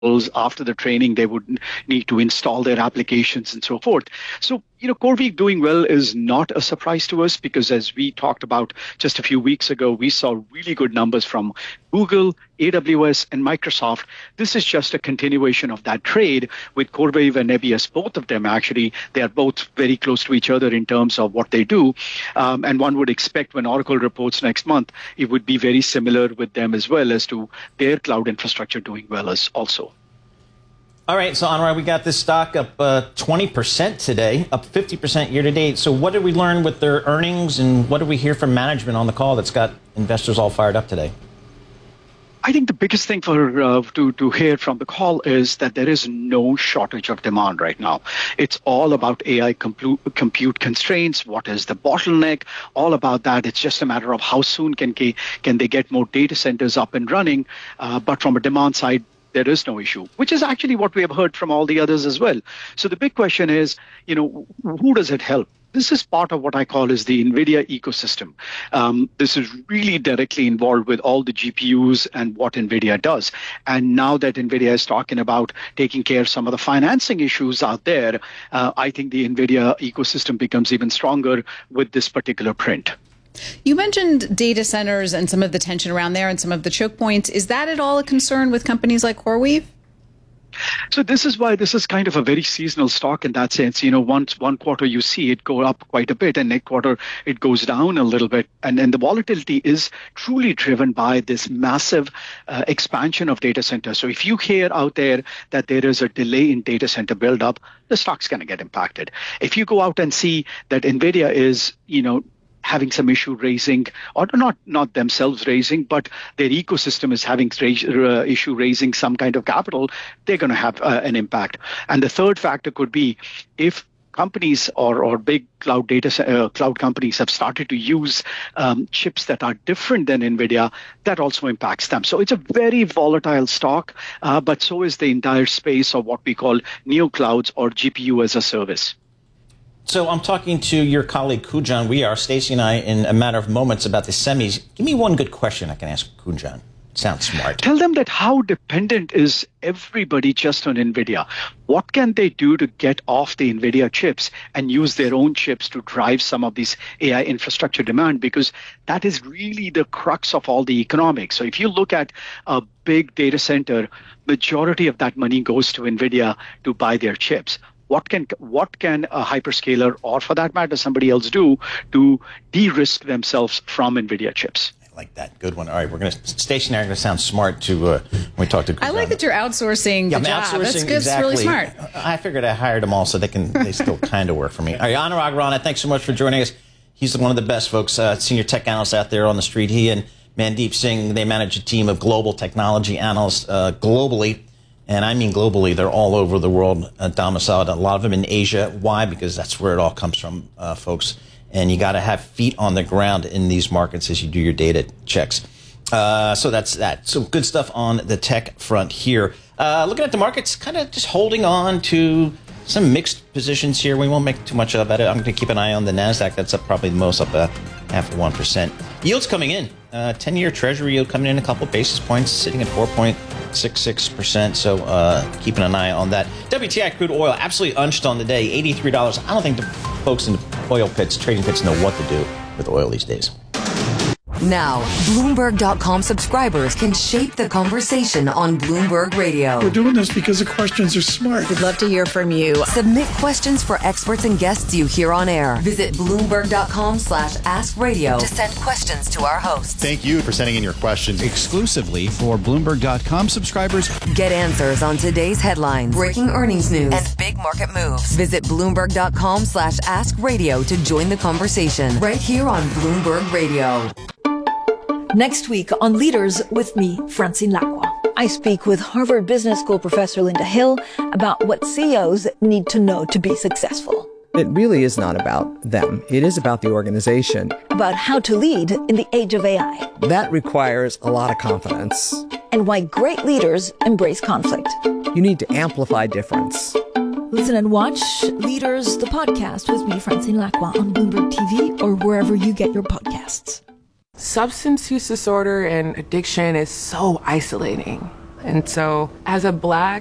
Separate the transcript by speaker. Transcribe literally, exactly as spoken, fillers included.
Speaker 1: After the training, they would need to install their applications and so forth. So, you know, CoreWeave doing well is not a surprise to us because as we talked about just a few weeks ago, we saw really good numbers from Google, A W S, and Microsoft. This is just a continuation of that trade with CoreWeave and Nebius. Both of them, actually, they are both very close to each other in terms of what they do. Um, and one would expect when Oracle reports next month, it would be very similar with them as well as to their cloud infrastructure doing well as also.
Speaker 2: All right, so Anurag, we got this stock up uh, twenty percent today, up fifty percent year to date. So what did we learn with their earnings, and what did we hear from management on the call that's got investors all fired up today?
Speaker 1: I think the biggest thing for uh, to to hear from the call is that there is no shortage of demand right now. It's all about A I compute, compute constraints. What is the bottleneck? All about that. It's just a matter of how soon can can they get more data centers up and running. Uh, but from a demand side, there is no issue, which is actually what we have heard from all the others as well. So the big question is, you know, who does it help? This is part of what I call is the NVIDIA ecosystem. Um, this is really directly involved with all the G P Us and what NVIDIA does. And now that NVIDIA is talking about taking care of some of the financing issues out there, uh, I think the NVIDIA ecosystem becomes even stronger with this particular print.
Speaker 3: You mentioned data centers and some of the tension around there and some of the choke points. Is that at all a concern with companies like CoreWeave?
Speaker 1: So this is why this is kind of a very seasonal stock in that sense. You know, once one quarter you see it go up quite a bit, and next quarter it goes down a little bit. And then the volatility is truly driven by this massive uh, expansion of data centers. So if you hear out there that there is a delay in data center buildup, the stock's going to get impacted. If you go out and see that NVIDIA is, you know, having some issue raising, or not not themselves raising, but their ecosystem is having uh, issue raising some kind of capital, they're going to have uh, an impact. And the third factor could be if companies or, or big cloud data uh, cloud companies have started to use um, chips that are different than NVIDIA, that also impacts them. So it's a very volatile stock, uh, but so is the entire space of what we call neoclouds or G P U as a service.
Speaker 2: So I'm talking to your colleague Kunjan. We are, Stacy and I, in a matter of moments about the semis. Give me one good question I can ask Kunjan. Sounds smart.
Speaker 1: Tell them that how dependent is everybody just on NVIDIA? What can they do to get off the NVIDIA chips and use their own chips to drive some of these A I infrastructure demand? Because that is really the crux of all the economics. So if you look at a big data center, majority of that money goes to NVIDIA to buy their chips. What can what can a hyperscaler, or for that matter, somebody else do to de-risk themselves from NVIDIA chips?
Speaker 2: I like that. Good one. All right, we're going to stationary. Going to sound smart to uh, when we talk to.
Speaker 3: I like that you're outsourcing the
Speaker 2: yeah, I'm
Speaker 3: job.
Speaker 2: outsourcing,
Speaker 3: That's good.
Speaker 2: Exactly.
Speaker 3: It's really smart.
Speaker 2: I figured I hired them all so they can they still kind of work for me. All right, Anurag Rana, thanks so much for joining us. He's one of the best folks, uh, senior tech analysts out there on the street. He and Mandeep Singh, they manage a team of global technology analysts uh, globally. And I mean globally, they're all over the world uh, domiciled, a lot of them in Asia. Why? Because that's where it all comes from, uh, folks. And you got to have feet on the ground in these markets as you do your data checks. Uh, so that's that. So good stuff on the tech front here. Uh, looking at the markets, kind of just holding on to some mixed positions here. We won't make too much about it. I'm going to keep an eye on the NASDAQ. That's up probably the most, up a half of one percent. Yields coming in. Uh, ten-year Treasury yield coming in a couple basis points, sitting at four point six six percent. So uh, keeping an eye on that. W T I crude oil absolutely unched on the day, eighty-three dollars. I don't think the folks in the oil pits, trading pits, know what to do with oil these days.
Speaker 4: Now, Bloomberg dot com subscribers can shape the conversation on Bloomberg Radio.
Speaker 5: We're doing this because the questions are smart.
Speaker 3: We'd love to hear from you.
Speaker 4: Submit questions for experts and guests you hear on air. Visit Bloomberg dot com slash ask radio to send questions to our hosts.
Speaker 6: Thank you for sending in your questions.
Speaker 7: Exclusively for Bloomberg dot com subscribers.
Speaker 4: Get answers on today's headlines, breaking earnings news, and big market moves. Visit Bloomberg dot com slash ask radio to join the conversation right here on Bloomberg Radio.
Speaker 8: Next week on Leaders with me, Francine Lacqua. I speak with Harvard Business School professor Linda Hill about what C E Os need to know to be successful.
Speaker 9: It really is not about them. It is about the organization.
Speaker 8: About how to lead in the age of A I.
Speaker 9: That requires a lot of confidence.
Speaker 8: And why great leaders embrace conflict.
Speaker 9: You need to amplify difference.
Speaker 8: Listen and watch Leaders, the podcast with me, Francine Lacqua, on Bloomberg T V or wherever you get your podcasts.
Speaker 10: Substance use disorder and addiction is so isolating. And so as a Black